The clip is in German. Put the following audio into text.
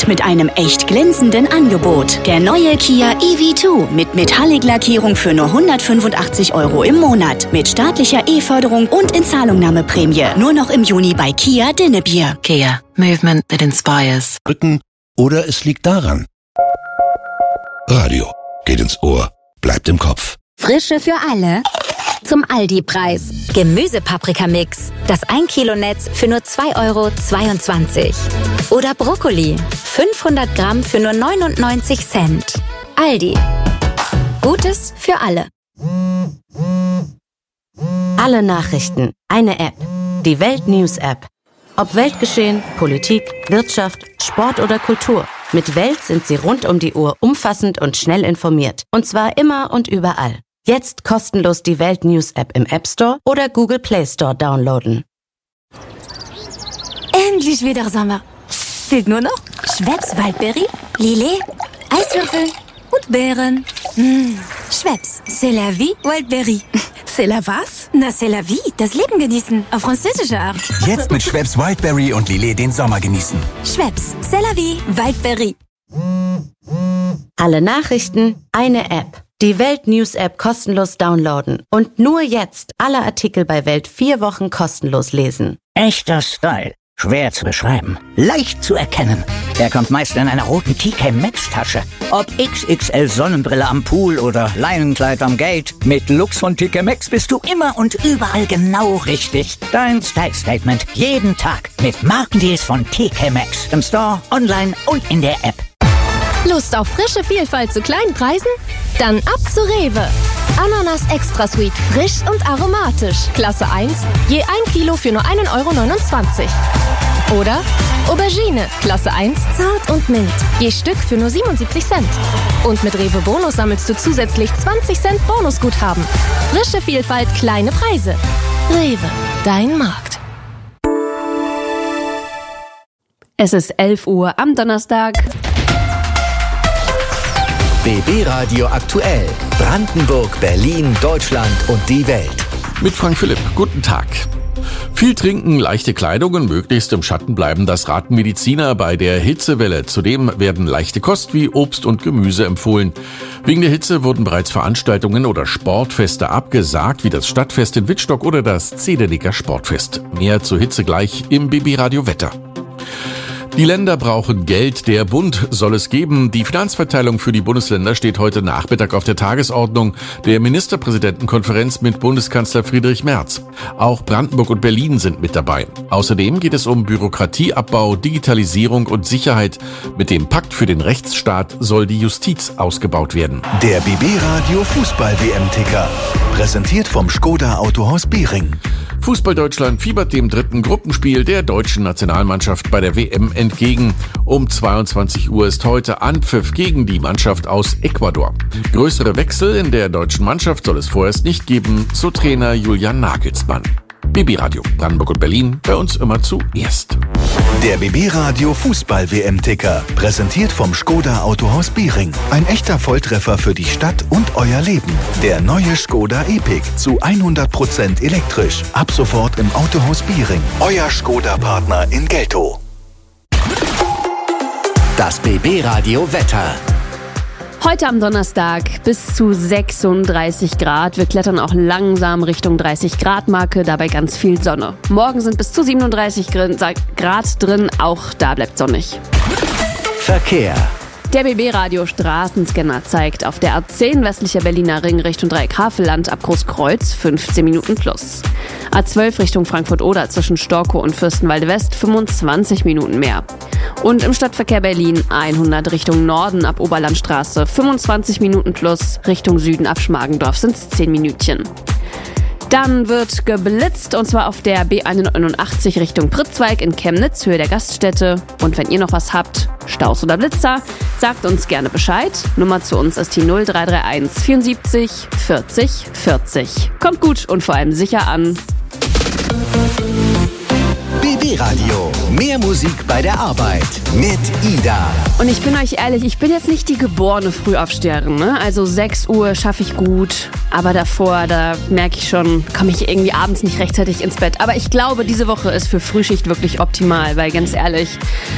mit einem echt glänzenden Angebot. Der neue Kia EV2 mit Metallic-Lackierung für nur 185 € im Monat. Mit staatlicher E-Förderung und Inzahlungnahmeprämie. Nur noch im Juni bei Kia Dinnebier. Kia. Movement that inspires. Rücken oder es liegt daran. Radio geht ins Ohr, bleibt im Kopf. Frische für alle zum Aldi-Preis. Gemüsepaprikamix. Das 1 Kilo Netz für nur 2,22 €. Oder Brokkoli. 500 Gramm für nur 99 Cent. Aldi. Gutes für alle. Alle Nachrichten. Eine App. Die Welt News App. Ob Weltgeschehen, Politik, Wirtschaft, Sport oder Kultur. Mit Welt sind Sie rund um die Uhr umfassend und schnell informiert. Und zwar immer und überall. Jetzt kostenlos die Welt News App im App Store oder Google Play Store downloaden. Endlich wieder Sommer. Fehlt nur noch Schweppes Waldbeere, Lillet, Eiswürfel und Beeren. Schweppes, c'est la vie, Waldbeere. C'est la was? Na, c'est la vie, das Leben genießen, auf französische Art. Jetzt mit Schweppes Wildberry und Lillet den Sommer genießen. Schweppes, c'est la vie, Waldbeere. Alle Nachrichten, eine App. Die Welt News App kostenlos downloaden. Und nur jetzt alle Artikel bei Welt 4 Wochen kostenlos lesen. Echter Style. Schwer zu beschreiben. Leicht zu erkennen. Er kommt meist in einer roten TK Maxx Tasche. Ob XXL Sonnenbrille am Pool oder Leinenkleid am Gate. Mit Looks von TK Maxx bist du immer und überall genau richtig. Dein Style Statement jeden Tag mit Markendeals von TK Maxx. Im Store, online und in der App. Lust auf frische Vielfalt zu kleinen Preisen? Dann ab zu Rewe. Ananas Extra Sweet, frisch und aromatisch. Klasse 1, je 1 Kilo für nur 1,29 €. Oder Aubergine, Klasse 1, zart und mild, je Stück für nur 77 Cent. Und mit Rewe Bonus sammelst du zusätzlich 20 Cent Bonusguthaben. Frische Vielfalt, kleine Preise. Rewe, dein Markt. Es ist 11 Uhr am Donnerstag. BB Radio aktuell. Brandenburg, Berlin, Deutschland und die Welt. Mit Frank Philipp. Guten Tag. Viel trinken, leichte Kleidung und möglichst im Schatten bleiben, das raten Mediziner bei der Hitzewelle. Zudem werden leichte Kost wie Obst und Gemüse empfohlen. Wegen der Hitze wurden bereits Veranstaltungen oder Sportfeste abgesagt, wie das Stadtfest in Wittstock oder das Zedenicker Sportfest. Mehr zur Hitze gleich im BB Radio Wetter. Die Länder brauchen Geld, der Bund soll es geben. Die Finanzverteilung für die Bundesländer steht heute Nachmittag auf der Tagesordnung der Ministerpräsidentenkonferenz mit Bundeskanzler Friedrich Merz. Auch Brandenburg und Berlin sind mit dabei. Außerdem geht es um Bürokratieabbau, Digitalisierung und Sicherheit. Mit dem Pakt für den Rechtsstaat soll die Justiz ausgebaut werden. Der BB Radio Fußball-WM-Ticker. Präsentiert vom Škoda Autohaus Bering. Fußball Deutschland fiebert dem dritten Gruppenspiel der deutschen Nationalmannschaft bei der WM entgegen. Um 22 Uhr ist heute Anpfiff gegen die Mannschaft aus Ecuador. Größere Wechsel in der deutschen Mannschaft soll es vorerst nicht geben, so Trainer Julian Nagelsmann. BB Radio Brandenburg und Berlin, bei uns immer zuerst. Der BB Radio Fußball-WM-Ticker. Präsentiert vom Škoda Autohaus Bering. Ein echter Volltreffer für die Stadt und euer Leben. Der neue Škoda Epiq zu 100% elektrisch. Ab sofort im Autohaus Bering. Euer Škoda-Partner in Geltow. Das BB Radio Wetter. Heute am Donnerstag bis zu 36 Grad. Wir klettern auch langsam Richtung 30-Grad-Marke, dabei ganz viel Sonne. Morgen sind bis zu 37 Grad drin, auch da bleibt sonnig. Verkehr. Der BB-Radio Straßenscanner zeigt auf der A10 westlicher Berliner Ring Richtung Dreieck-Havelland ab Großkreuz 15 Minuten plus. A12 Richtung Frankfurt-Oder zwischen Storkow und Fürstenwalde West 25 Minuten mehr. Und im Stadtverkehr Berlin 100 Richtung Norden ab Oberlandstraße 25 Minuten plus, Richtung Süden ab Schmargendorf sind es 10 Minütchen. Dann wird geblitzt, und zwar auf der B81 Richtung Pritzwalk in Chemnitz, Höhe der Gaststätte. Und wenn ihr noch was habt, Staus oder Blitzer, sagt uns gerne Bescheid. Nummer zu uns ist die 0331 74 40 40. Kommt gut und vor allem sicher an. BB Radio. Mehr Musik bei der Arbeit mit Ida. Und ich bin euch ehrlich, ich bin jetzt nicht die geborene Frühaufsteherin, ne? Also 6 Uhr schaffe ich gut, aber davor, da merke ich schon, komme ich irgendwie abends nicht rechtzeitig ins Bett. Aber ich glaube, diese Woche ist für Frühschicht wirklich optimal, weil ganz ehrlich,